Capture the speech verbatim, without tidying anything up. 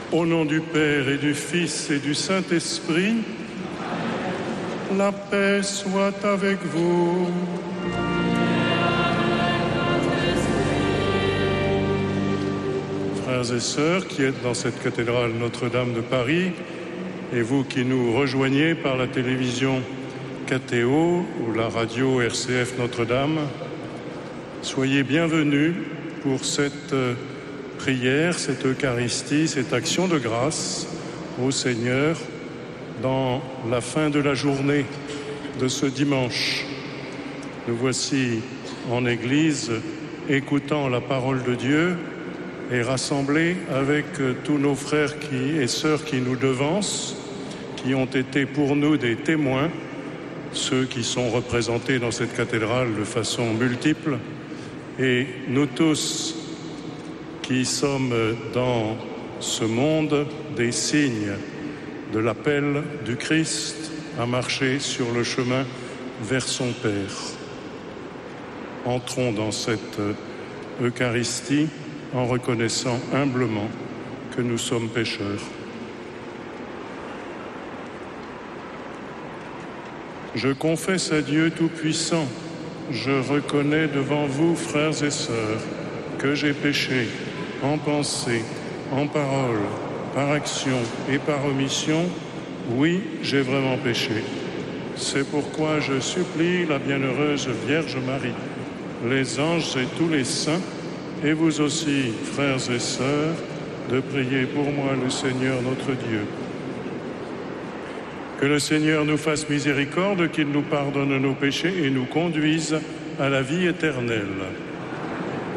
Au nom du Père et du Fils et du Saint-Esprit, la paix soit avec vous. Frères et sœurs qui êtes dans cette cathédrale Notre-Dame de Paris, et vous qui nous rejoignez par la télévision K T O ou la radio R C F Notre-Dame, soyez bienvenus pour cette prière, cette Eucharistie, cette action de grâce au Seigneur dans la fin de la journée de ce dimanche. Nous voici en Église écoutant la parole de Dieu et rassemblés avec tous nos frères qui, et sœurs qui nous devancent, qui ont été pour nous des témoins, ceux qui sont représentés dans cette cathédrale de façon multiple, et nous tous qui sommes dans ce monde des signes de l'appel du Christ à marcher sur le chemin vers son Père. Entrons dans cette Eucharistie en reconnaissant humblement que nous sommes pécheurs. Je confesse à Dieu Tout-Puissant, je reconnais devant vous, frères et sœurs, que j'ai péché en pensée, en parole, par action et par omission. Oui, j'ai vraiment péché. C'est pourquoi je supplie la bienheureuse Vierge Marie, les anges et tous les saints, et vous aussi, frères et sœurs, de prier pour moi le Seigneur notre Dieu. Que le Seigneur nous fasse miséricorde, qu'il nous pardonne nos péchés et nous conduise à la vie éternelle.